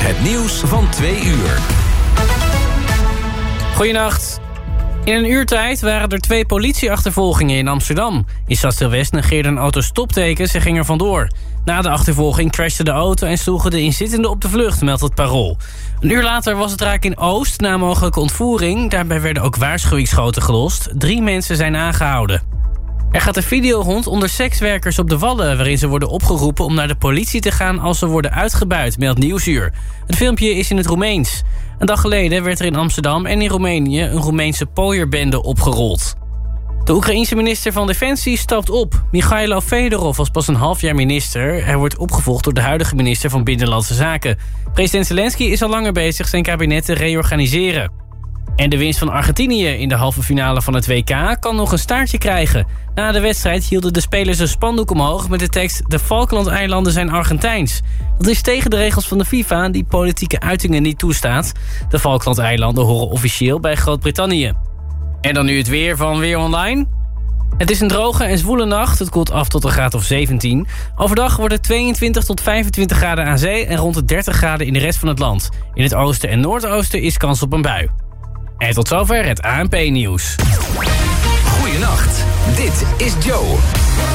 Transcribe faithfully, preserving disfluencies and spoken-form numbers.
Het nieuws van twee uur. Goedenacht. In een uur tijd waren er twee politieachtervolgingen in Amsterdam. In Stadsdeel-West negeerde een auto stoptekens en ging er vandoor. Na de achtervolging crashte de auto en sloegen de inzittenden op de vlucht, meldt het Parool. Een uur later was het raak in Oost na mogelijke ontvoering. Daarbij werden ook waarschuwingsschoten gelost. Drie mensen zijn aangehouden. Er gaat een video rond onder sekswerkers op de Wallen, waarin ze worden opgeroepen om naar de politie te gaan als ze worden uitgebuit, meldt Nieuwsuur. Het filmpje is in het Roemeens. Een dag geleden werd er in Amsterdam en in Roemenië een Roemeense pooierbende opgerold. De Oekraïense minister van Defensie stapt op. Michailo Fedorov was pas een half jaar minister. Hij wordt opgevolgd door de huidige minister van Binnenlandse Zaken. President Zelensky is al langer bezig zijn kabinet te reorganiseren. En de winst van Argentinië in de halve finale van het W K kan nog een staartje krijgen. Na de wedstrijd hielden de spelers een spandoek omhoog met de tekst: de Falklandeilanden zijn Argentijns. Dat is tegen de regels van de FIFA die politieke uitingen niet toestaat. De Falklandeilanden horen officieel bij Groot-Brittannië. En dan nu het weer van Weer Online. Het is een droge en zwoele nacht. Het koelt af tot een graad of zeventien. Overdag wordt het tweeëntwintig tot vijfentwintig graden aan zee en rond de dertig graden in de rest van het land. In het oosten en noordoosten is kans op een bui. En tot zover het A N P-nieuws. Goedenacht, dit is Joe.